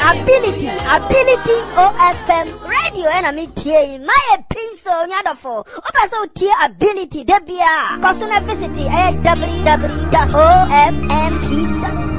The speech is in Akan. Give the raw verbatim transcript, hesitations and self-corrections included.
ability, ability O F M radio and a media. My pencil, Yadafo. Opa so tier ability, Debia. Cosuna visit w w w dot o f m t dot com.